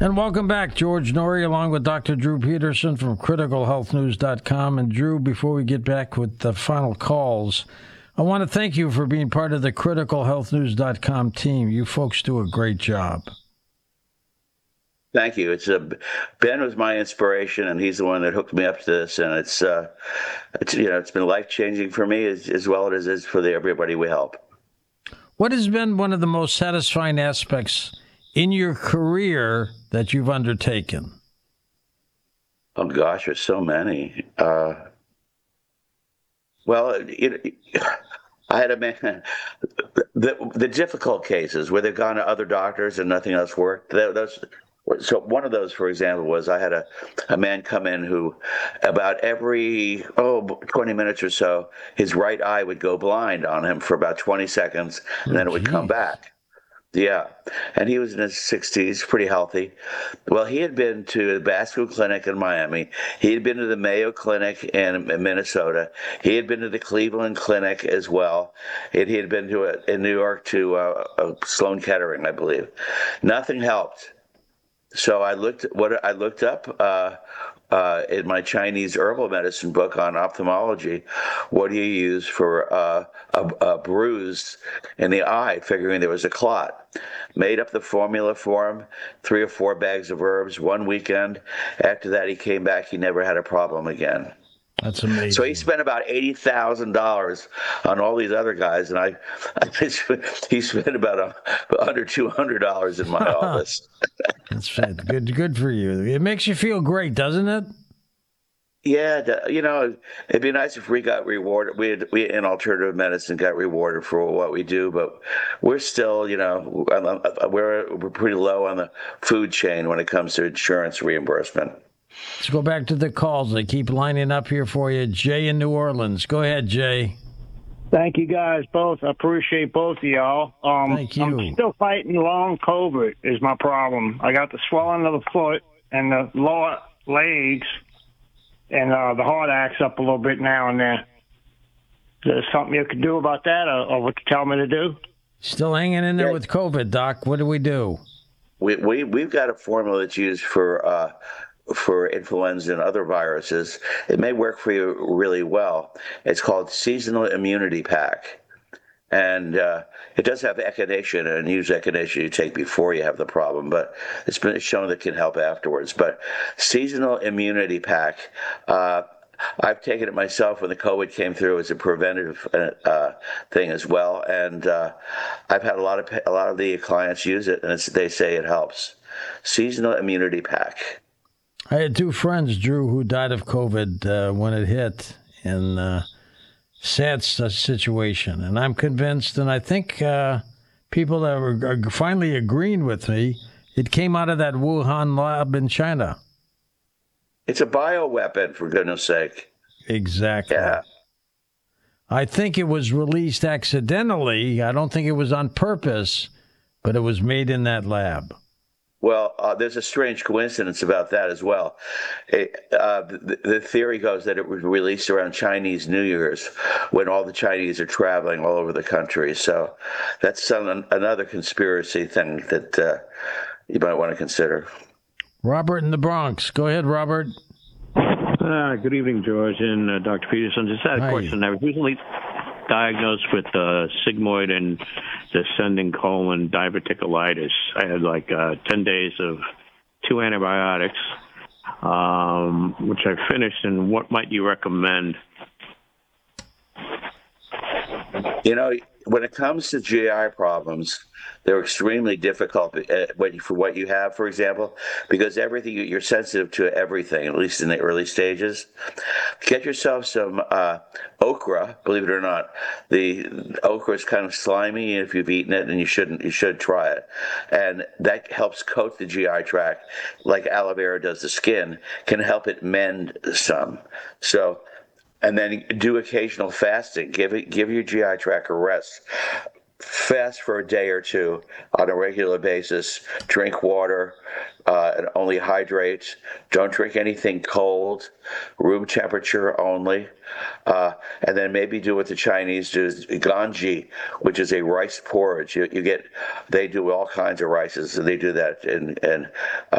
And welcome back, George Norrie, along with Dr. Drew Peterson from CriticalHealthNews.com. And Drew, before we get back with the final calls, I want to thank you for being part of the CriticalHealthNews.com team. You folks do a great job. Thank you. Ben was my inspiration, and he's the one that hooked me up to this. And it's been life-changing for me as well as it is for everybody we help. What has been one of the most satisfying aspects in your career that you've undertaken? Oh gosh, there's so many. I had a man. The difficult cases where they've gone to other doctors and nothing else worked. So one of those, for example, was I had a man come in who about every 20 minutes or so, his right eye would go blind on him for about 20 seconds, and then it would come back. Yeah. And he was in his 60s, pretty healthy. Well, he had been to the Basco Clinic in Miami. He had been to the Mayo Clinic in Minnesota. He had been to the Cleveland Clinic as well. And he had been in New York to Sloan Kettering, I believe. Nothing helped. So I looked up in my Chinese herbal medicine book on ophthalmology. What do you use for a bruise in the eye? Figuring there was a clot. Made up the formula for him. 3 or 4 bags of herbs. One weekend. After that, he came back. He never had a problem again. That's amazing. So he spent about $80,000 on all these other guys, and he spent about under $200 in my office. That's good for you. It makes you feel great, doesn't it? Yeah, it'd be nice if we got rewarded. We in alternative medicine got rewarded for what we do, but we're still, we're pretty low on the food chain when it comes to insurance reimbursement. Let's go back to the calls. They keep lining up here for you. Jay in New Orleans. Go ahead, Jay. Thank you guys both. I appreciate both of y'all. Thank you. I'm still fighting long COVID is my problem. I got the swelling of the foot and the lower legs, and the heart acts up a little bit now and then. Is there something you could do about that, or what you tell me to do? Still hanging in there with COVID, Doc. What do we do? We've got a formula that's used for influenza and other viruses. It may work for you really well. It's called Seasonal Immunity Pack. And it does have echinacea, and use echinacea you take before you have the problem, but it's been shown that it can help afterwards. But Seasonal Immunity Pack, I've taken it myself when the COVID came through as a preventative thing as well, and I've had a lot of the clients use it, and they say it helps. Seasonal Immunity Pack. I had 2 friends, Drew, who died of COVID when it hit, in sad situation. And I'm convinced, and I think people that are finally agreeing with me, it came out of that Wuhan lab in China. It's a bioweapon, for goodness sake. Exactly. Yeah. I think it was released accidentally. I don't think it was on purpose, but it was made in that lab. Well, there's a strange coincidence about that as well. The theory goes that it was released around Chinese New Year's, when all the Chinese are traveling all over the country. So that's another conspiracy thing that you might want to consider. Robert in the Bronx. Go ahead, Robert. Good evening, George and Dr. Peterson. Just had a question. I was recently diagnosed with sigmoid and descending colon diverticulitis. I had 10 days of 2 antibiotics, which I finished. And what might you recommend? When it comes to GI problems, they're extremely difficult for what you have, for example, because you're sensitive to everything, at least in the early stages. Get yourself some okra. Believe it or not, the okra is kind of slimy if you've eaten it, and you should try it. And that helps coat the GI tract, like aloe vera does the skin, can help it mend some. So. And then do occasional fasting. Give your GI tract a rest. Fast for a day or 2 on a regular basis. Drink water and only hydrate. Don't drink anything cold. Room temperature only. And then maybe do what the Chinese do, ganji, which is a rice porridge. They do all kinds of rices, and they do that in